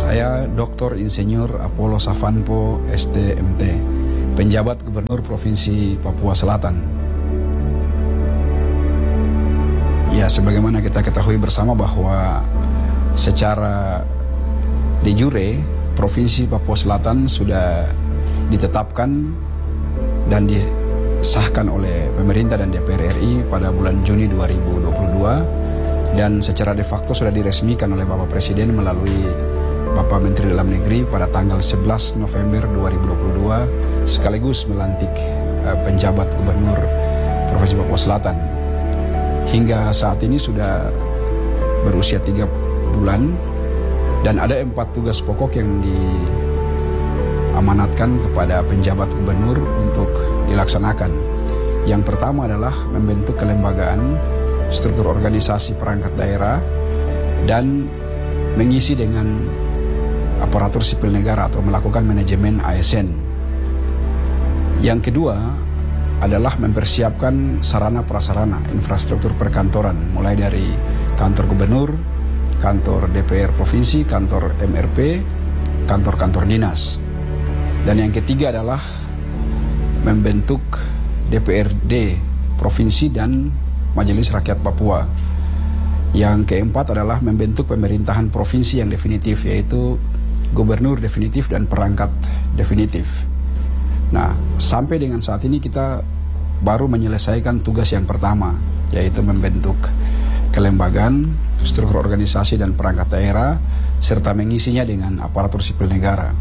Saya Dr. Insinyur Apollo Savanpo, STMT, penjabat Gubernur Provinsi Papua Selatan. Ya, sebagaimana kita ketahui bersama bahwa secara de jure Provinsi Papua Selatan sudah ditetapkan dan disahkan oleh pemerintah dan DPR RI pada bulan Juni 2022 dan secara de facto sudah diresmikan oleh Bapak Presiden melalui Bapak Menteri Dalam Negeri pada tanggal 11 November 2022 sekaligus melantik penjabat Gubernur Provinsi Papua Selatan. Hingga saat ini sudah berusia 3 bulan dan ada 4 tugas pokok yang diamanatkan kepada penjabat gubernur untuk dilaksanakan. Yang pertama adalah membentuk kelembagaan, struktur organisasi perangkat daerah, dan mengisi dengan aparatur sipil negara atau melakukan manajemen ASN. Yang kedua adalah mempersiapkan sarana prasarana infrastruktur perkantoran, mulai dari kantor gubernur, kantor DPR provinsi, kantor MRP, kantor-kantor dinas. Dan yang ketiga adalah membentuk DPRD provinsi dan Majelis Rakyat Papua. Yang keempat adalah membentuk pemerintahan provinsi yang definitif, yaitu gubernur definitif dan perangkat definitif. Nah, sampai dengan saat ini kita baru menyelesaikan tugas yang pertama, yaitu membentuk kelembagaan, struktur organisasi dan perangkat daerah, serta mengisinya dengan aparatur sipil negara.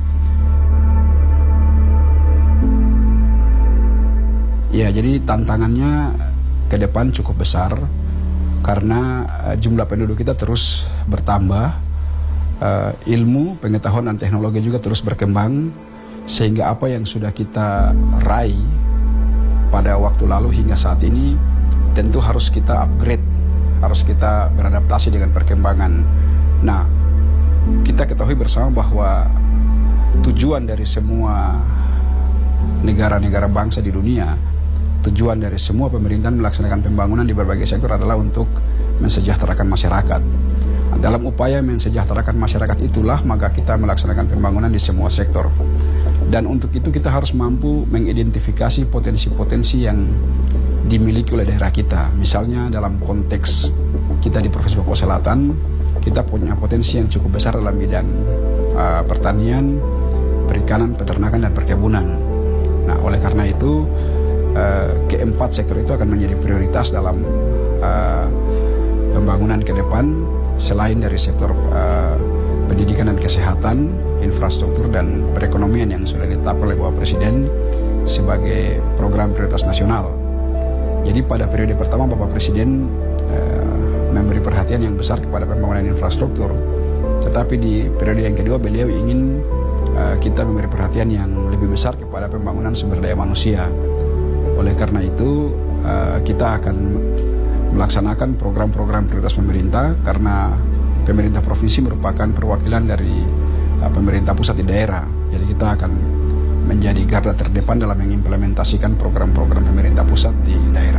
Ya, jadi tantangannya ke depan cukup besar karena jumlah penduduk kita terus bertambah, ilmu, pengetahuan dan teknologi juga terus berkembang, sehingga apa yang sudah kita raih pada waktu lalu hingga saat ini tentu harus kita upgrade, harus kita beradaptasi dengan perkembangan. Nah, kita ketahui bersama bahwa tujuan dari semua negara-negara bangsa di dunia, tujuan dari semua pemerintahan melaksanakan pembangunan di berbagai sektor adalah untuk mensejahterakan masyarakat. Dalam upaya mensejahterakan masyarakat itulah maka kita melaksanakan pembangunan di semua sektor. Dan untuk itu kita harus mampu mengidentifikasi potensi-potensi yang dimiliki oleh daerah kita. Misalnya dalam konteks kita di Provinsi Papua Selatan, kita punya potensi yang cukup besar dalam bidang pertanian, perikanan, peternakan, dan perkebunan. Nah, oleh karena itu keempat sektor itu akan menjadi prioritas dalam pembangunan ke depan, selain dari sektor pendidikan dan kesehatan, infrastruktur dan perekonomian yang sudah ditetapkan oleh Bapak Presiden sebagai program prioritas nasional. Jadi pada periode pertama Bapak Presiden memberi perhatian yang besar kepada pembangunan infrastruktur, tetapi di periode yang kedua beliau ingin kita memberi perhatian yang lebih besar kepada pembangunan sumber daya manusia. Oleh karena itu kita akan melaksanakan program-program prioritas pemerintah, karena pemerintah provinsi merupakan perwakilan dari pemerintah pusat di daerah. Jadi kita akan menjadi garda terdepan dalam mengimplementasikan program-program pemerintah pusat di daerah.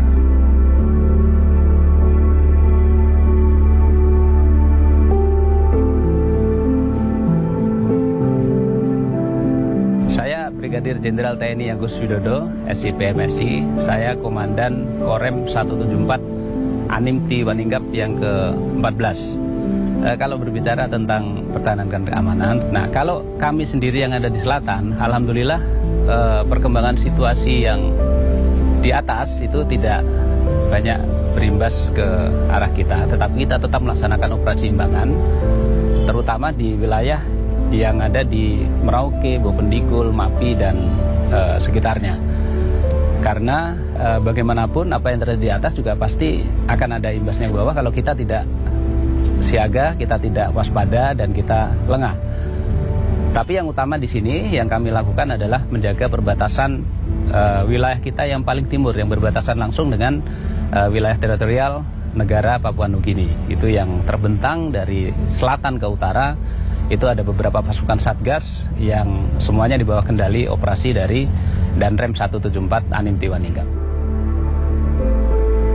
Brigadir Jenderal TNI Agus Widodo, SIP MSI. Saya Komandan Korem 174 Animti Waninggap yang ke-14. Kalau berbicara tentang pertahanan dan keamanan, nah kalau kami sendiri yang ada di selatan, alhamdulillah perkembangan situasi yang di atas itu tidak banyak berimbas ke arah kita, tetapi kita tetap melaksanakan operasi imbangan, terutama di wilayah yang ada di Merauke, Bovendigul, Mapi, dan sekitarnya. Karena bagaimanapun apa yang terjadi di atas juga pasti akan ada imbasnya ke bawah kalau kita tidak siaga, kita tidak waspada, dan kita lengah. Tapi yang utama di sini yang kami lakukan adalah menjaga perbatasan wilayah kita yang paling timur, yang berbatasan langsung dengan wilayah teritorial negara Papua Nugini. Itu yang terbentang dari selatan ke utara. Itu ada beberapa pasukan Satgas yang semuanya di bawah kendali operasi dari Danrem 174 Animti Waninggap.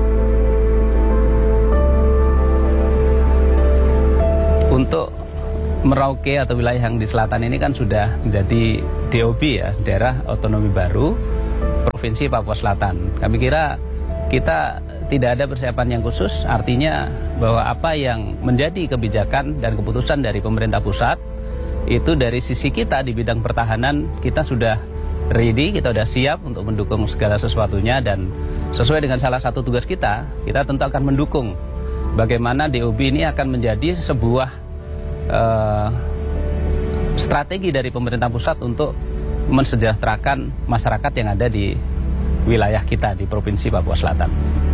Untuk Merauke atau wilayah yang di selatan ini kan sudah menjadi DOB ya, daerah otonomi baru Provinsi Papua Selatan. Kami kira kita tidak ada persiapan yang khusus, artinya bahwa apa yang menjadi kebijakan dan keputusan dari pemerintah pusat itu dari sisi kita di bidang pertahanan kita sudah ready, kita sudah siap untuk mendukung segala sesuatunya, dan sesuai dengan salah satu tugas kita tentu akan mendukung bagaimana DOB ini akan menjadi sebuah strategi dari pemerintah pusat untuk mensejahterakan masyarakat yang ada di wilayah kita di Provinsi Papua Selatan.